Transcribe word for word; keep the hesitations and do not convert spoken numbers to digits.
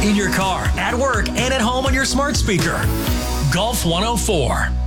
In your car, at work, and at home on your smart speaker. Golf one oh four.